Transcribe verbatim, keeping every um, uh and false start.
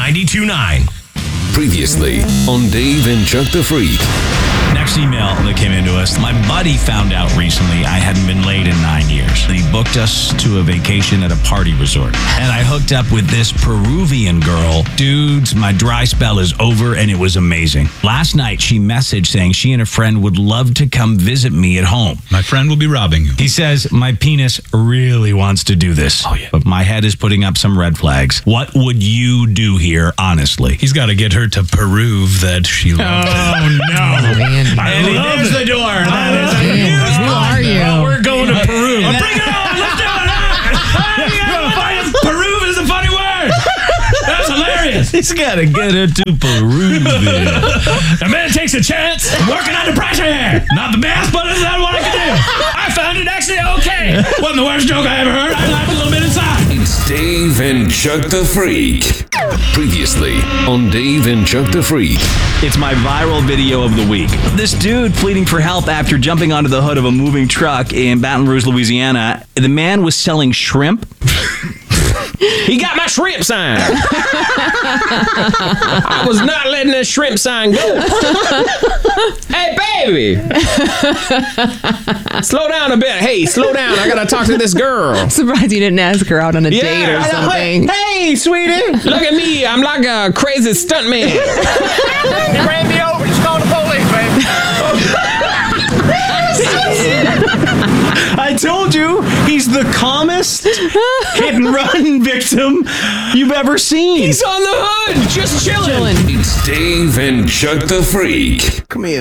ninety-two point nine. Previously on Dave and Chuck the Freak. Next email that came into us. My buddy found out recently I hadn't been laid in nine years. He booked us to a vacation at a party resort. And I hooked up with this Peruvian girl. Dudes, my dry spell is over and it was amazing. Last night she messaged saying she and a friend would love to come visit me at home. My friend will be robbing you. He says, my penis really wants to do this. Oh, yeah. But my head is putting up some red flags. What would you do here, honestly? He's got to get her to prove that she loves Oh, no. I And love there's it. the door. That is a Man, huge who are you? Oh, we're going to Peru. Yeah. Bring it on. Let's do it. Peru is a funny word. That's hilarious. He's got to get her to Peru. A man takes a chance working under pressure. Not the best, but it's not what I can do. I found it actually okay. Wasn't the worst joke I ever heard. I laughed a little bit inside. It's Dave and Chuck the Freak. Previously on Dave and Chuck the Freak. It's my viral video of the week. This dude pleading for help after jumping onto the hood of a moving truck in Baton Rouge, Louisiana. The man was selling shrimp. He got my shrimp sign. I was not letting that shrimp sign go. Hey, baby. Slow down a bit. Hey, slow down. I got to talk to this girl. Surprised you didn't ask her out on a date or I know. something. Hey, sweetie. Look at me. I'm like a crazy stuntman. He ran me over. He's calling the police, baby. I told you, he's the calmest hit and run victim you've ever seen. He's on the hood, just chilling. Chilling. It's Dave and Chuck the Freak. Come here.